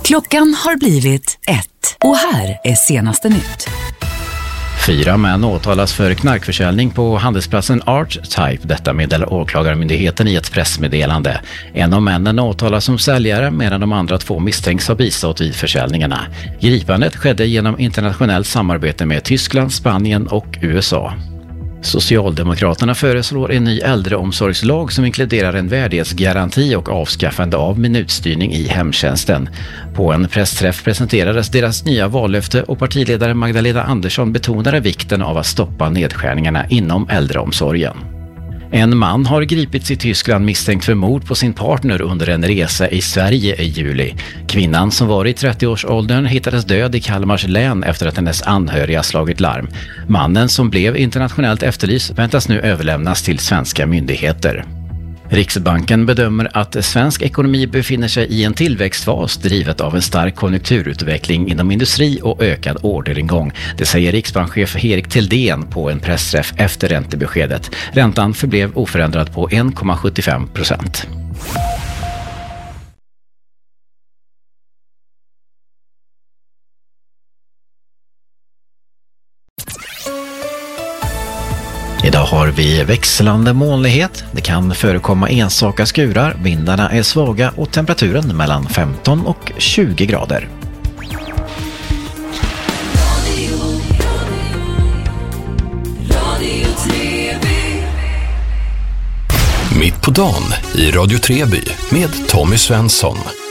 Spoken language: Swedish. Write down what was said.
Klockan har blivit 1 och här är senaste nytt. 4 män åtalas för knarkförsäljning på handelsplatsen Archetype. Detta meddelar åklagarmyndigheten i ett pressmeddelande. En av männen åtalas som säljare medan de andra 2 misstänks ha bistått vid försäljningarna. Gripandet skedde genom internationellt samarbete med Tyskland, Spanien och USA. Socialdemokraterna föreslår en ny äldreomsorgslag som inkluderar en värdighetsgaranti och avskaffande av minutstyrning i hemtjänsten. På en pressträff presenterades deras nya vallöfte och partiledare Magdalena Andersson betonade vikten av att stoppa nedskärningarna inom äldreomsorgen. En man har gripits i Tyskland misstänkt för mord på sin partner under en resa i Sverige i juli. Kvinnan som var i 30-årsåldern hittades död i Kalmars län efter att hennes anhöriga slagit larm. Mannen som blev internationellt efterlyst väntas nu överlämnas till svenska myndigheter. Riksbanken bedömer att svensk ekonomi befinner sig i en tillväxtfas drivet av en stark konjunkturutveckling inom industri och ökad orderingång. Det säger riksbankschef Erik Tilldén på en pressträff efter räntebeskedet. Räntan förblev oförändrad på 1,75%. Idag har vi växlande molnighet. Det kan förekomma enstaka skurar, vindarna är svaga och temperaturen mellan 15 och 20 grader. Mitt på dagen i Radio Treby med Tommy Svensson.